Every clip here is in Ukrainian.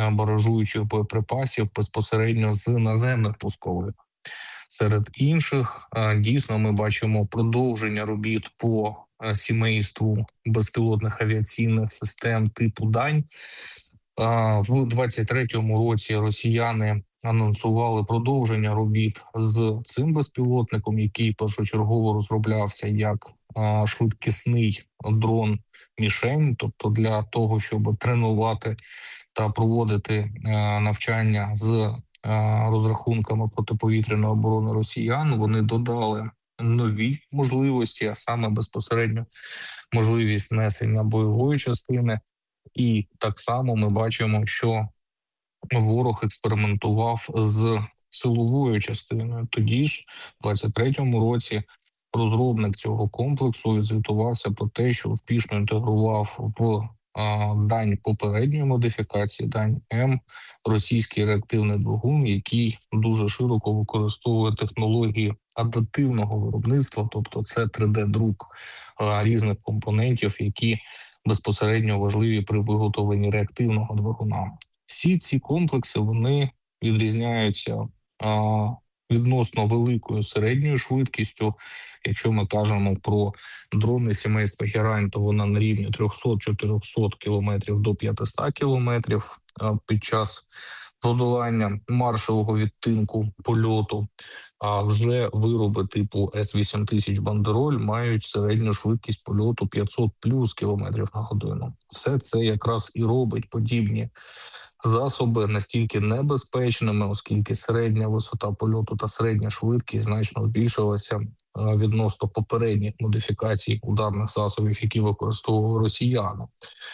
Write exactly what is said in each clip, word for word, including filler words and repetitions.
баражуючих боєприпасів безпосередньо з наземних пускових. Серед інших, дійсно, ми бачимо продовження робіт по сімейству безпілотних авіаційних систем типу «Дань». В двадцять третьому році росіяни анонсували продовження робіт з цим безпілотником, який першочергово розроблявся як швидкісний дрон-мішень, тобто для того, щоб тренувати та проводити навчання з розрахунками протиповітряної оборони росіян. Вони додали нові можливості, а саме безпосередньо можливість несення бойової частини. І так само ми бачимо, що ворог експериментував з силовою частиною. Тоді ж, в двадцять третьому році, розробник цього комплексу відзвітувався про те, що успішно інтегрував в а, Дань попередньої модифікації, Дань М, російський реактивний двигун, який дуже широко використовує технології адаптивного виробництва, тобто це три де-друк а, різних компонентів, які безпосередньо важливі при виготовленні реактивного двигуна. Всі ці комплекси, вони відрізняються а, відносно великою середньою швидкістю. Якщо ми кажемо про дрони сімейства Герань, то вона на рівні триста-чотириста кілометрів до п'ятсот кілометрів під час подолання маршового відтинку польоту. А вже вироби типу С вісім тисяч Бандероль мають середню швидкість польоту п'ятсот плюс кілометрів на годину. Все це якраз і робить подібні засоби настільки небезпечними, оскільки середня висота польоту та середня швидкість значно збільшилася відносно попередніх модифікацій ударних засобів, які використовували росіяни.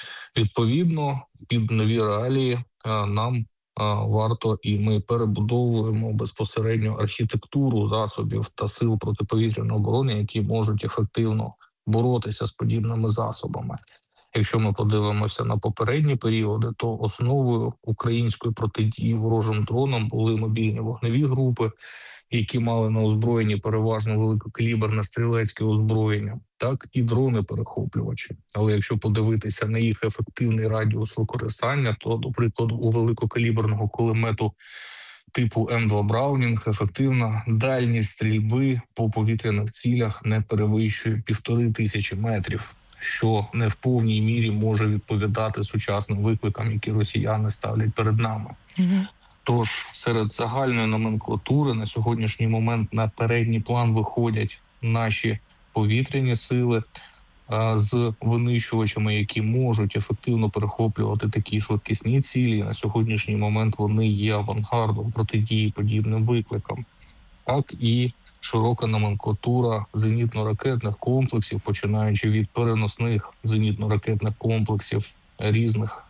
Відповідно, під нові реалії нам варто, і ми перебудовуємо безпосередньо архітектуру засобів та сил протиповітряної оборони, які можуть ефективно боротися з подібними засобами. Якщо ми подивимося на попередні періоди, то основою української протидії ворожим дронам були мобільні вогневі групи, які мали на озброєнні переважно великокаліберне стрілецьке озброєння, так і дрони-перехоплювачі. Але якщо подивитися на їх ефективний радіус використання, то, до прикладу, у великокаліберного кулемету типу М два Браунінг ефективна дальність стрільби по повітряних цілях не перевищує півтори тисячі метрів, що не в повній мірі може відповідати сучасним викликам, які росіяни ставлять перед нами. Mm-hmm. Тож серед загальної номенклатури на сьогоднішній момент на передній план виходять наші повітряні сили а, з винищувачами, які можуть ефективно перехоплювати такі швидкісні цілі. На сьогоднішній момент вони є авангардом протидії подібним викликам. Так і широка номенклатура зенітно-ракетних комплексів, починаючи від переносних зенітно-ракетних комплексів різних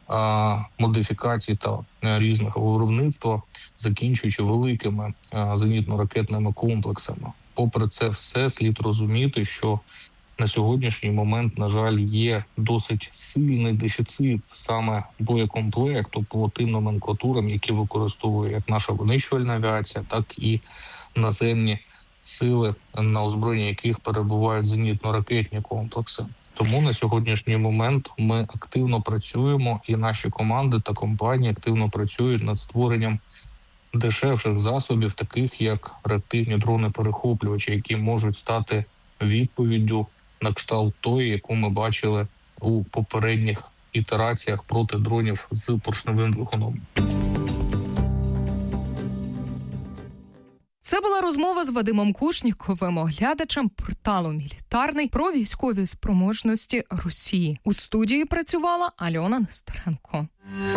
а, модифікацій та а, різного виробництва, закінчуючи великими а, зенітно-ракетними комплексами. Попри це все, слід розуміти, що на сьогоднішній момент, на жаль, є досить сильний дефіцит саме боєкомплекту по тим номенклатурам, які використовує як наша винищувальна авіація, так і наземні сили, на озброєнні яких перебувають зенітно-ракетні комплекси. Тому на сьогоднішній момент ми активно працюємо, і наші команди та компанії активно працюють над створенням дешевших засобів, таких як реактивні дрони-перехоплювачі, які можуть стати відповіддю на кшталт тої, яку ми бачили у попередніх ітераціях проти дронів з поршневим двигуном. Це була розмова з Вадимом Кушніковим, оглядачем порталу «Мілітарний» про військові спроможності Росії. У студії працювала Альона Нестеренко.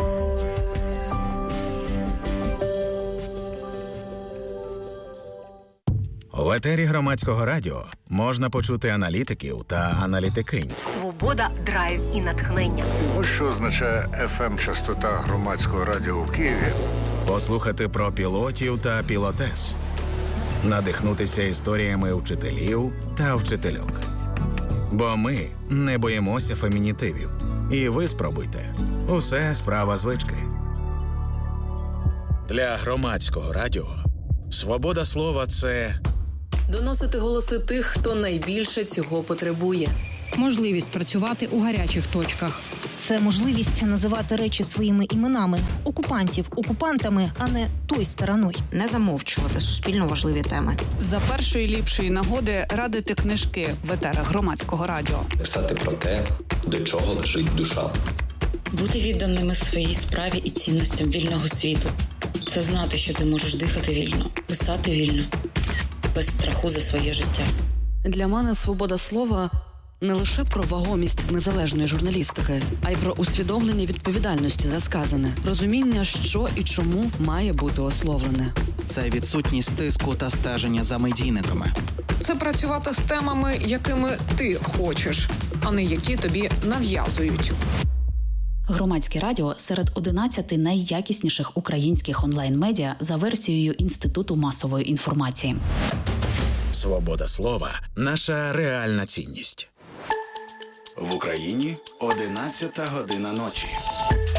В етері Громадського радіо можна почути аналітиків та аналітикинь. Свобода, драйв і натхнення. Ось що означає еф ем-частота Громадського радіо в Києві. Послухати про пілотів та пілотес. Надихнутися історіями вчителів та вчительок. Бо ми не боїмося фемінітивів. І ви спробуйте. Усе справа звички. Для Громадського радіо свобода слова – це... доносити голоси тих, хто найбільше цього потребує. можливість працювати у гарячих точках. Це можливість називати речі своїми іменами. Окупантів окупантами, а не той стороною. Не замовчувати суспільно важливі теми. За першої ліпшої нагоди радити книжки в етерах Громадського радіо. Писати про те, до чого лежить душа. Бути відданими своїй справі і цінностям вільного світу. Це знати, що ти можеш дихати вільно, писати вільно, без страху за своє життя. Для мене свобода слова – не лише про вагомість незалежної журналістики, а й про усвідомлення відповідальності за сказане, розуміння, що і чому має бути ословлене. Це відсутність тиску та стеження за медійниками. Це працювати з темами, якими ти хочеш, а не які тобі нав'язують. Громадське радіо серед одинадцяти найякісніших українських онлайн-медіа за версією Інституту масової інформації. Свобода слова – наша реальна цінність. В Україні одинадцята година ночі.